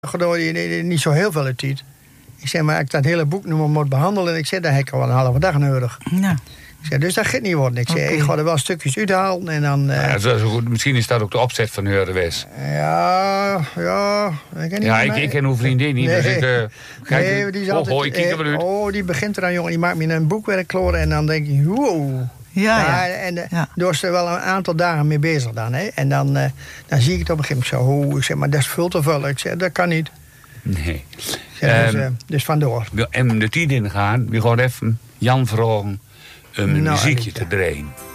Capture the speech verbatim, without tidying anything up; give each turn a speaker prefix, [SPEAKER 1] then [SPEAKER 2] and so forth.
[SPEAKER 1] Gewoon niet zo heel veel tijd. Ik zeg, maar ik dat hele boek nu maar moet behandelen. Ik zeg, daar heb ik al een halve dag nodig.
[SPEAKER 2] Ja.
[SPEAKER 1] Ik zeg, dus dat gaat niet worden. Ik zeg, okay. Ik ga er wel stukjes uithalen en dan... Uh...
[SPEAKER 3] Ja, dat is goed. Misschien is dat ook de opzet van Heurwes.
[SPEAKER 1] Ja, ja... Ik ken niet
[SPEAKER 3] ja, ik, ik ken uw vriendin niet. Nee. Dus ik, uh, kijk,
[SPEAKER 1] nee, die is altijd...
[SPEAKER 3] Oh, uh,
[SPEAKER 1] oh, die begint eraan, jongen. Die maakt me een boekwerk kloren en dan denk ik, wow...
[SPEAKER 2] Ja, ja.
[SPEAKER 1] ja, en uh,
[SPEAKER 2] ja.
[SPEAKER 1] daar is er wel een aantal dagen mee bezig dan. Hè? En dan, uh, dan zie ik het op een gegeven moment zo. Oh, ik zeg, maar dat is veel te veel. Ik zeg, dat kan niet.
[SPEAKER 3] Nee.
[SPEAKER 1] Zeg, um, dus, uh, dus vandoor.
[SPEAKER 3] En de tijd ingaan, we gaan even Jan vragen om een nou, muziekje te draaien.